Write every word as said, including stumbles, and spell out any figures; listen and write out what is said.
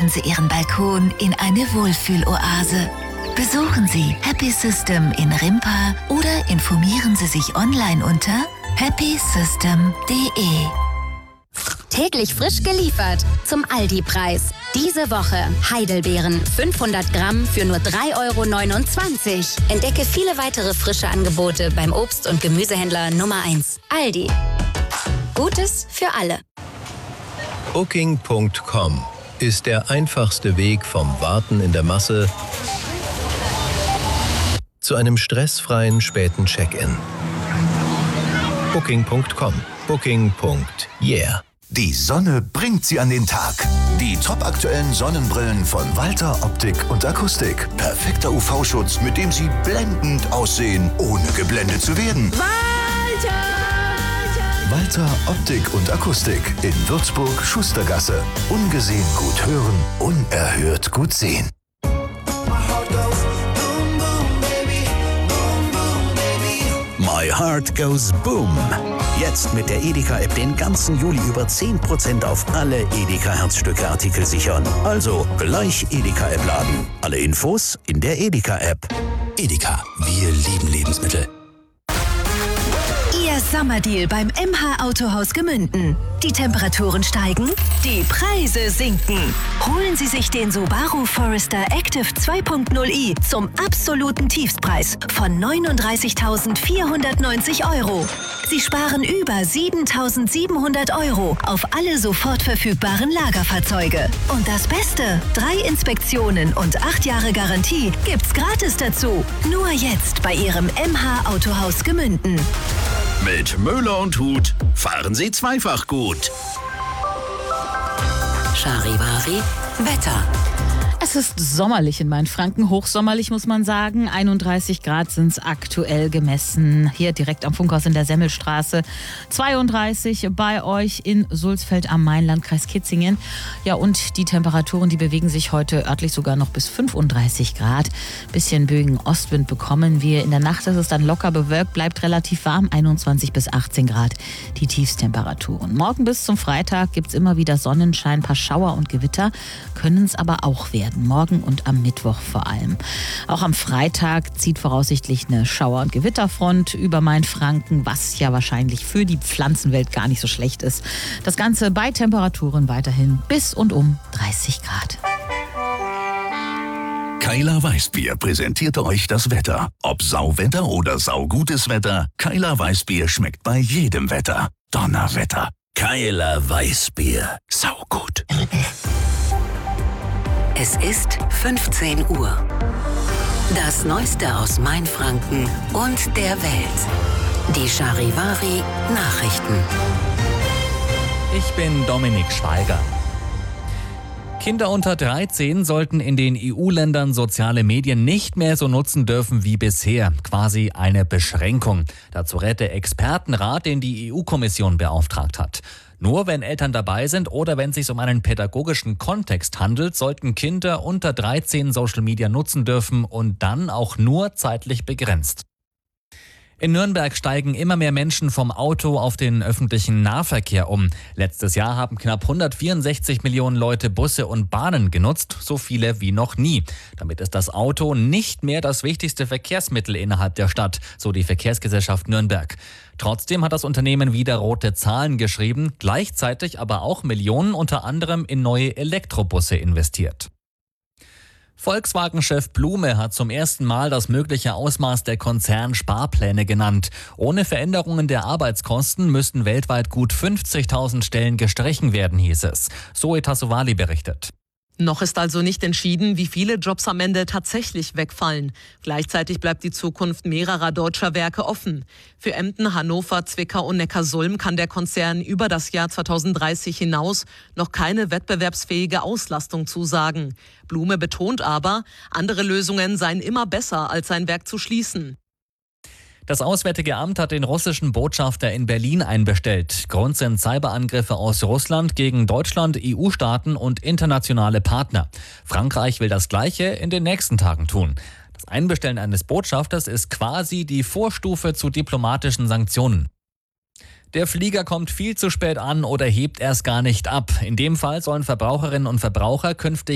verwandeln Sie Ihren Balkon in eine Wohlfühloase. Besuchen Sie Happy System in Rimpa oder informieren Sie sich online unter happy system punkt de. Täglich frisch geliefert zum Aldi-Preis. Diese Woche Heidelbeeren fünfhundert Gramm für nur drei Euro neunundzwanzig. Entdecke viele weitere frische Angebote beim Obst- und Gemüsehändler Nummer eins. Aldi. Gutes für alle. Booking Punkt com ist der einfachste Weg vom Warten in der Masse zu einem stressfreien späten Check-in. Booking Punkt com. Booking. Yeah. Die Sonne bringt sie an den Tag. Die topaktuellen Sonnenbrillen von Walter Optik und Akustik. Perfekter U V-Schutz, mit dem Sie blendend aussehen, ohne geblendet zu werden. Walter! Walter Optik und Akustik in Würzburg, Schustergasse. Ungesehen gut hören, unerhört gut sehen. My Heart Goes Boom. Jetzt mit der Edeka-App den ganzen Juli über zehn Prozent auf alle Edeka-Herzstücke-Artikel sichern. Also gleich Edeka-App laden. Alle Infos in der Edeka-App. Edeka, wir lieben Lebensmittel. Ihr Sommerdeal beim M H Autohaus Gemünden. Die Temperaturen steigen, die Preise sinken. Holen Sie sich den Subaru Forester Active zwei Punkt null i zum absoluten Tiefstpreis von neununddreißigtausendvierhundertneunzig Euro. Sie sparen über siebentausendsiebenhundert Euro auf alle sofort verfügbaren Lagerfahrzeuge. Und das Beste, drei Inspektionen und acht Jahre Garantie gibt's gratis dazu. Nur jetzt bei Ihrem M H Autohaus Gemünden. Mit Möller und Huth fahren Sie zweifach gut. Charivari Wetter. Es ist sommerlich in Mainfranken, hochsommerlich muss man sagen. einunddreißig Grad sind es aktuell gemessen. Hier direkt am Funkhaus in der Semmelstraße. zweiunddreißig bei euch in Sulzfeld am Main, Landkreis Kitzingen. Ja, und die Temperaturen, die bewegen sich heute örtlich sogar noch bis fünfunddreißig Grad. Bisschen Bögen Ostwind bekommen wir. In der Nacht ist es dann locker bewölkt, bleibt relativ warm, einundzwanzig bis achtzehn Grad die Tiefstemperaturen. Morgen bis zum Freitag gibt es immer wieder Sonnenschein, ein paar Schauer und Gewitter, können es aber auch werden. Morgen und am Mittwoch vor allem. Auch am Freitag zieht voraussichtlich eine Schauer- und Gewitterfront über Mainfranken, was ja wahrscheinlich für die Pflanzenwelt gar nicht so schlecht ist. Das Ganze bei Temperaturen weiterhin bis und um dreißig Grad. Keiler Weißbier präsentierte euch das Wetter. Ob Sauwetter oder saugutes Wetter, Keiler Weißbier schmeckt bei jedem Wetter. Donnerwetter. Keiler Weißbier. Saugut. Es ist fünfzehn Uhr. Das Neueste aus Mainfranken und der Welt. Die Charivari Nachrichten. Ich bin Dominik Schweiger. Kinder unter dreizehn sollten in den E U-Ländern soziale Medien nicht mehr so nutzen dürfen wie bisher. Quasi eine Beschränkung. Dazu rät der Expertenrat, den die E U-Kommission beauftragt hat. Nur wenn Eltern dabei sind oder wenn es sich um einen pädagogischen Kontext handelt, sollten Kinder unter dreizehn Social Media nutzen dürfen und dann auch nur zeitlich begrenzt. In Nürnberg steigen immer mehr Menschen vom Auto auf den öffentlichen Nahverkehr um. Letztes Jahr haben knapp hundertvierundsechzig Millionen Leute Busse und Bahnen genutzt, so viele wie noch nie. Damit ist das Auto nicht mehr das wichtigste Verkehrsmittel innerhalb der Stadt, so die Verkehrsgesellschaft Nürnberg. Trotzdem hat das Unternehmen wieder rote Zahlen geschrieben, gleichzeitig aber auch Millionen unter anderem in neue Elektrobusse investiert. Volkswagen-Chef Blume hat zum ersten Mal das mögliche Ausmaß der Konzernsparpläne genannt. Ohne Veränderungen der Arbeitskosten müssten weltweit gut fünfzigtausend Stellen gestrichen werden, hieß es. Zoe Tassovali berichtet. Noch ist also nicht entschieden, wie viele Jobs am Ende tatsächlich wegfallen. Gleichzeitig bleibt die Zukunft mehrerer deutscher Werke offen. Für Emden, Hannover, Zwickau und Neckarsulm kann der Konzern über das Jahr zweitausenddreißig hinaus noch keine wettbewerbsfähige Auslastung zusagen. Blume betont aber, andere Lösungen seien immer besser, als sein Werk zu schließen. Das Auswärtige Amt hat den russischen Botschafter in Berlin einbestellt. Grund sind Cyberangriffe aus Russland gegen Deutschland, E U-Staaten und internationale Partner. Frankreich will das Gleiche in den nächsten Tagen tun. Das Einbestellen eines Botschafters ist quasi die Vorstufe zu diplomatischen Sanktionen. Der Flieger kommt viel zu spät an oder hebt erst gar nicht ab. In dem Fall sollen Verbraucherinnen und Verbraucher künftig